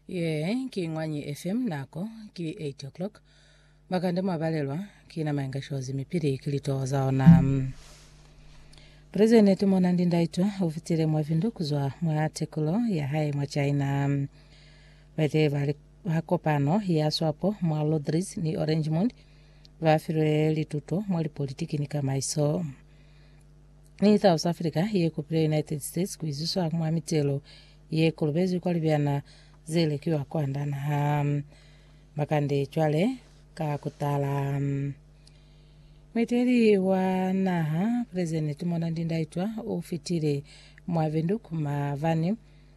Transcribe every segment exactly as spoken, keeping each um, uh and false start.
Ye kingwanyi F M nako ki eight o'clock bakande mwabalelwa kina maengashozi mipiri kilitoza ona um, President Mona Ndindaitwa ufitire mwa vindu kuzwa mwa tekulo ya hai mwa China um, wete vali hakopano ya swapo mwa Lodris ni Orangemont vafire lituto mwali politiki ni kama iso ni South Africa ye kupire United States kuizuswa mwa mitelo ye kulubezi kwa libiana zile kiwa kwa ndana um, makande chwale ka kutala um, Meteri wa naha President Mona Ndindaitwa ufitire mwa vindu kumavani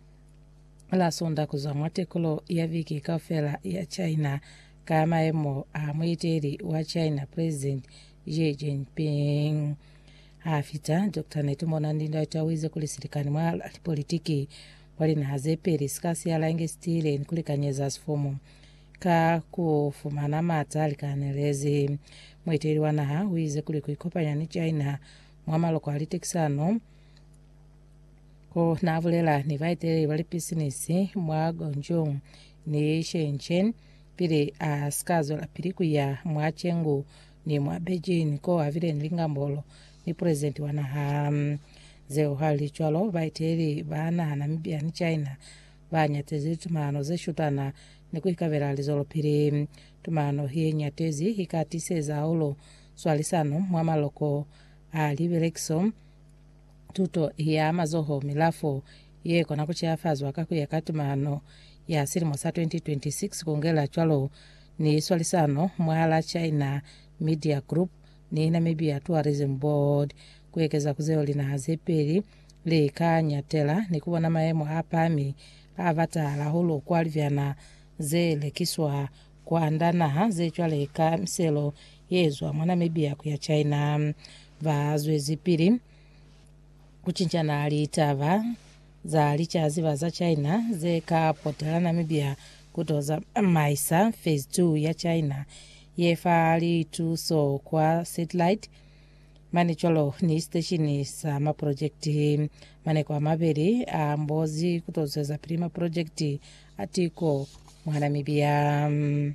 la sonda kuzwa mwatekulo ya viki kafela ya China kama emo amwiteri wa China President Xi Jinping. Afita Doctor Netu Mona Ndindaitwa wize kulisirikani mwa politiki wali na hazeperi skasi ya lange stile nkulikanyeza sifomu ka kufumana mata likanelezi mwiteri wanaha wize kulikuikopanya ni China mwamaloko alitekisano ko navulela ni vaitere wali pisinisi mwa Gonjong ni Shenzhen pili askazo la piliku ya mwa Chengu ni mwa Beijing ko avile nlingambolo ni president wanaha um, zeo hali chwalo vaitere vana Namibia ni China vanyatezi tumano zeshutana ni kuikavera alizolo pili tumano hie nyatezi hikatise za ulo swalisano mwamaloko alivelekso tuto ya mazoho milafo ye kona kuchiafazu wakaku ya katumano ya siri sa twenty twenty-six kongela chwalo ni swalisano mwala China Media Group ni Namibia Tourism Board kuekeza kuzeo lina hazeperi le kanyatela ni kubona maemo hapami avata la hulu kwa livyana zele kiswa kwa ndana ze chwale ka mselo yezwa mwana Namibia kuya China vazwezi pili kuchinchana alitava za licha ziva za China ze ka potela Namibia kutoza maisa phase two ya China yefali tuso kwa satellite mani cholo ni stationi sa ma projekti mane kwa maberi ambozi kutozeza prima projekti atiko mwana Namibia um,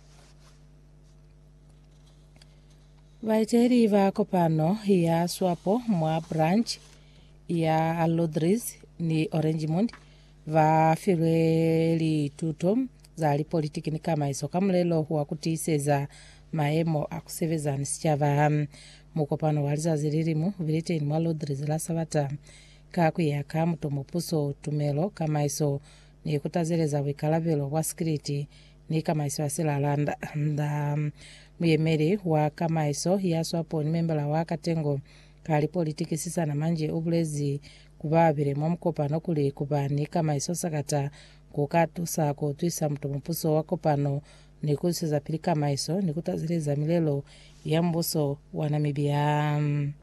vaiteri va kopano ya swapo mwa branch ya Lodris ni Orangemont va fireli tuto za li politiki ni kama iso kamlelo huwa kutiseza maemo akuseveza nisichava um, mukopano waliza ziririmu vilite ni mwa Lodris la savata kaku ya kamuto mupuso tumelo kama iso ni kutazereza wikalavelo wa skriti ni kama iso asila landa nda um, muyemeri wa kama iso ya swapo ni membela wa katengo kali politiki sisa na manje ubulezi kubabire mwa mkopano kuli kubani kama iso sakata kukatu sako tuisa mto mpuso wako pano ni kusiza pili kama iso ni kutazereza milelo ya mbuso wa Namibia.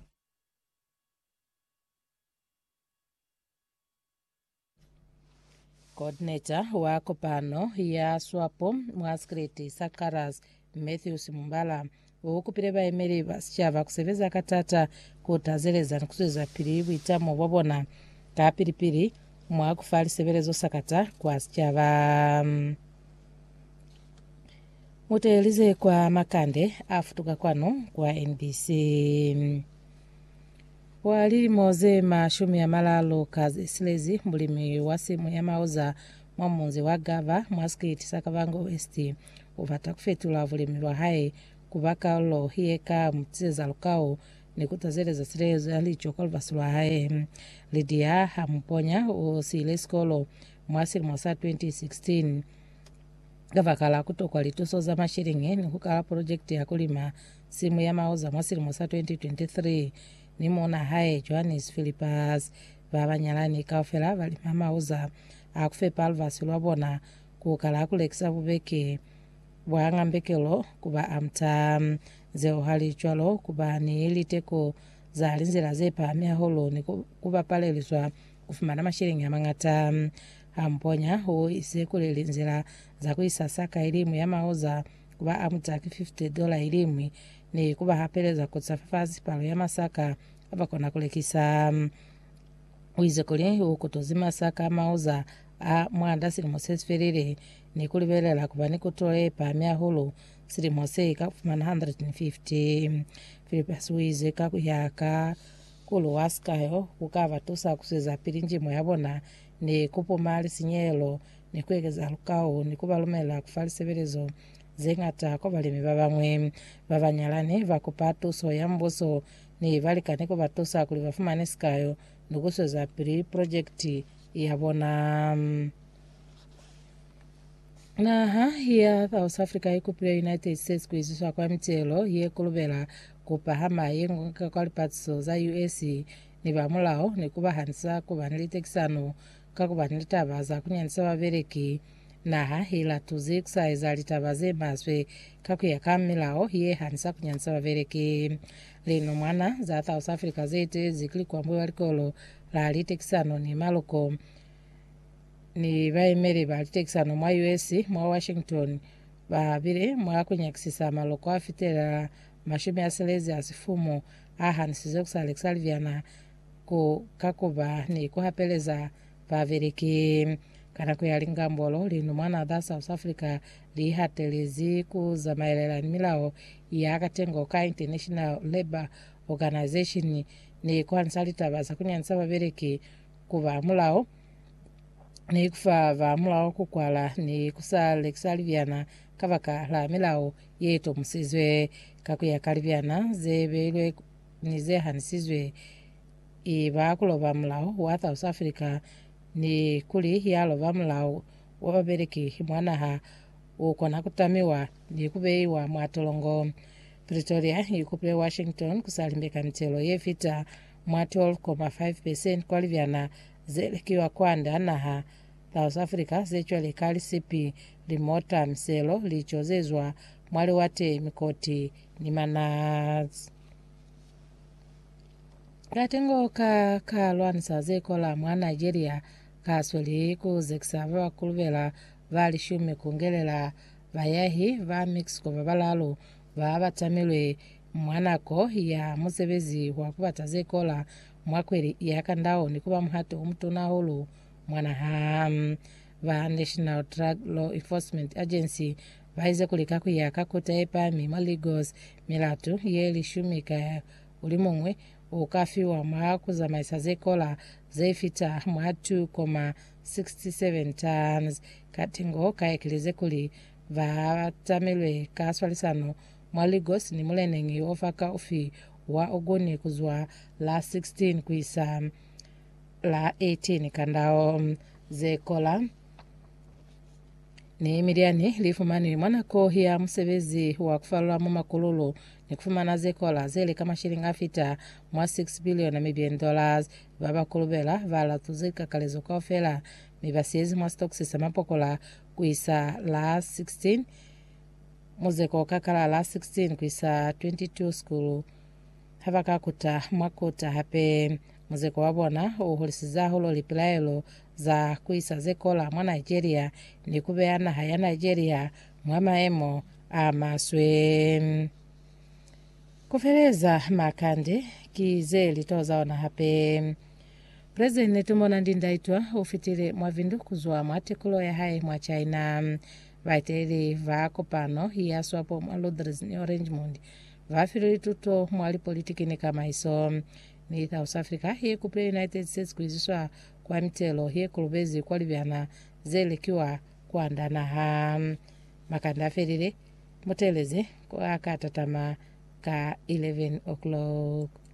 Coordinator wa kopano ya swapo mwaskreti Sakaras Matthews Mumbala ukupireba emeri basichava kuseveza katata kutazereza nikusuza pili witamo wabona ka pilipili mwa kufali severezo sakata kwa sichava um, mutelize kwa makande afutuka kwano kwa N B C walili moze mashumi ya malalo kazi silezi mbulimi wasimu ya mauza mwamunzi wa gava mwaskiti Sakavango West uvata kufetula vulimi wa hai kubaka lo hieka mtizeza lukao ni kutazereza silezo alicho kolvasulwa hai Lydia Hamponya usile skolo mwasili mwasa twenty sixteen gavakala kutokwa lituso za mashiringi ni kukala projekti ya kulima simu ya mauza mwasili mwasa twenty twenty-three ni mona hai Johannes Philippus vabanyalani kaufela valima mauza akufe palvasi lwabona kukala kulekisa bubeke bwanga mbekelo kuba amta zeo hali chwalo kuba ni iliteko za linzira zepa mia holo ni kuba pale liswa kufumana mashiringi ya mangata Hamponya ho ise kule linzira za kuisasaka elimu ya mauza kuba amutaki fifty dollars elimu ni kuba hapeleza kutsafazi palo ya masaka abakona kulekisa um, wize kule ukutozima saka mauza a mwanda silimose sferere ni kulibelela kubani kutole pa mia hulu silimose kakufumana one hundred fifty Philippus wize kakuyaka kulu waskayo kukava tusa kuseza pirinjimo yabona ni kupumali sinyelo ni kwegeza lukao ni kubalumela kufaliseberezo zengata ko balimi babamwe babanyalane bakupatu so yamboso ni valikane ko batosa kuli bafumaneskayo nukusoza piri project yabona um, na ha ya South Africa ikupire United States kuiziswa kwa mitelo ye kulubela kupahama yengo kwa patso za U S ni bamulao ni kubahanisa kubanilitekisano kakubanilitabaza kunyanisa babereki na ha hila tuziksa izalitabaze maswe kakuya kamilao ye hanisa kunyanisa babereki lino mwana za South Africa zete zikli kwa mbwe walikolo la litekisano ni maloko ni baimere balitekisano mwa U S mwa Washington babire mwa kunyakisisa maloko afitela mashumi aselezi asifumo ahanisize kusale kusalviana ku kakuba ni kuhapeleza bavereki kana kuyalinga mbolo lino mwana da South Africa lihatelezi kuzamaelela milao ya katengo ka International Labour Organization ni kwansalita baza kunyanisa babereki kuba mulao ni kufa va mulao kukwala ni kusale kusalviana kabaka la milao yeto musizwe kakuya kalviana zebelwe nize hanisizwe iba kuloba mulao wa South Africa ni kuli yaloba mulao wababereki mwana ha ukona kutamiwa ni kubeiwa mwatolongo Pretoria ikupre Washington kusalimbeka mitelo yefita mwa twelve point five percent kwaliviana zelekiwa kwanda na ha South Africa zechwele kali sipi limota mselo lichozezwa mwali wate mikoti ni manaz katengo ka kalwanisa zekola mwa Nigeria kasweli kuzekisava kulubela vali shume kungelela vayahi va Mexico babalalo vabatamilwe mwanako ya musebezi wa kubata zekola mwakweli yakandao ni kuba mhato umtuna hulu mwana ham va National Drug Law Enforcement Agency vaize kulika kuyaka kutaipa mima Lagos milatu yeli shumika ulimumwe ukafiwa mwa kuzamaisa zekola zefita mwa two point six seven tons katingo kaekilize kuli vatamilwe kaswalisano mwa Lagos ni mulenengi ofaka ufi wa ogoni kuzwa la sixteen kuisa la eighteen kandao zekola ni miliani lifumani mwanako ya msebezi wa kufalwa mu makululu ni kufumana zekola zele kama shilinga fita mwa six billion na mibien dollars baba kulubela vala tuzika kalezo kofela mibasiezi mwa stocks samapokola kuisa la sixteen muzeko kakala la sixteen kuisa twenty-two school havaka kuta mwakuta hape muzeko wabona uhulisiza hulo lipilaelo za kuisa zekola mwa Nigeria ni kubeana haya Nigeria mwa maemo amaswe kufereza makande kize litoza ona hape President tumona ndindaitwa ufitire mwa vindu kuzwa mwatikulo ya hai mwa China vaiteli vako pano hiya swapo mwa Lodres ni Orange Mondi vafiri tuto mwali politiki ni kama iso ni South Africa hiye kupre United States kuiziswa kwa mitelo hiye kulubezi kwa libyana zele kiwa kwa ndana ha makanda ferire muteleze kwa katatama ka eleven o'clock.